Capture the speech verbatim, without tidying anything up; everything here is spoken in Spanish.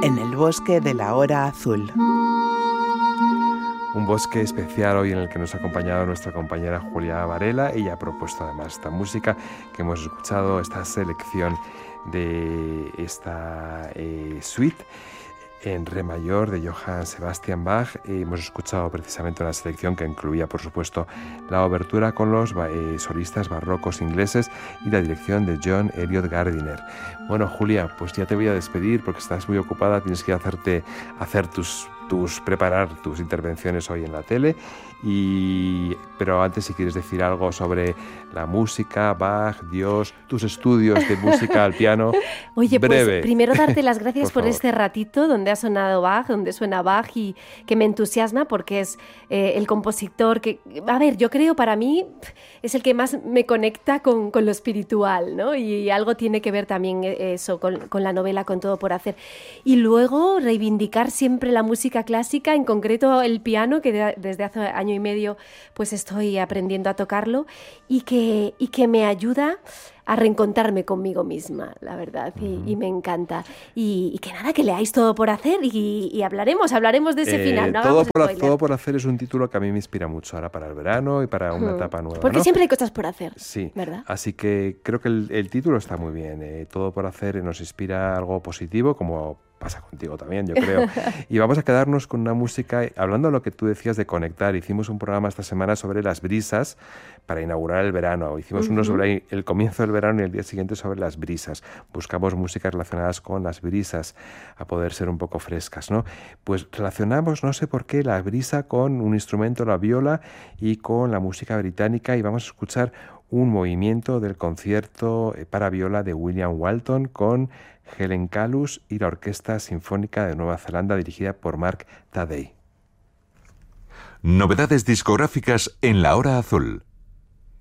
En el bosque de la hora azul. Un bosque especial hoy en el que nos ha acompañado nuestra compañera Julia Varela. Ella ha propuesto además esta música que hemos escuchado, esta selección de esta eh, suite en re mayor de Johann Sebastian Bach. Eh, hemos escuchado precisamente una selección que incluía, por supuesto, la obertura con los eh, solistas barrocos ingleses y la dirección de John Eliot Gardiner. Bueno, Julia, pues ya te voy a despedir porque estás muy ocupada, tienes que hacerte hacer tus tus preparar tus intervenciones hoy en la tele, y pero antes, si quieres decir algo sobre la música, Bach, Dios, tus estudios de música al piano. Oye, breve. Pues primero darte las gracias por, por este ratito donde ha sonado Bach, donde suena Bach, y que me entusiasma porque es eh, el compositor que, a ver, yo creo para mí es el que más me conecta con, con lo espiritual, ¿no? Y, y algo tiene que ver también eso con, con la novela, con Todo por hacer. Y luego reivindicar siempre la música clásica, en concreto el piano, que de, desde hace año y medio pues estoy aprendiendo a tocarlo, y que, y que me ayuda a reencontrarme conmigo misma, la verdad, y, uh-huh. y me encanta. Y, y que nada, que leáis Todo por hacer y, y hablaremos, hablaremos de ese eh, final. No todo, por, todo por hacer es un título que a mí me inspira mucho ahora para el verano y para una uh-huh. etapa nueva. Porque ¿no? siempre hay cosas por hacer, sí, ¿verdad? Así que creo que el, el título está muy bien. Eh, Todo por hacer nos inspira algo positivo, como pasa contigo también, yo creo. Y vamos a quedarnos con una música, hablando de lo que tú decías de conectar. Hicimos un programa esta semana sobre las brisas para inaugurar el verano. Hicimos uh-huh. uno sobre el comienzo del verano y el día siguiente sobre las brisas. Buscamos músicas relacionadas con las brisas, a poder ser un poco frescas, ¿no? Pues relacionamos, no sé por qué, la brisa con un instrumento, la viola, y con la música británica, y vamos a escuchar un movimiento del concierto para viola de William Walton con Helen Kalus y la Orquesta Sinfónica de Nueva Zelanda dirigida por Mark Taddei. Novedades discográficas en La Hora Azul.